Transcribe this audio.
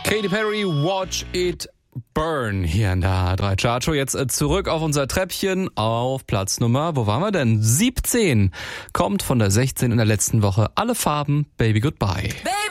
Katy Perry, Watch It Burn hier in der A3 Chartshow. Jetzt zurück auf unser Treppchen auf Platz Nummer, wo waren wir denn? 17. Kommt von der 16 in der letzten Woche. Alle Farben, Baby Goodbye.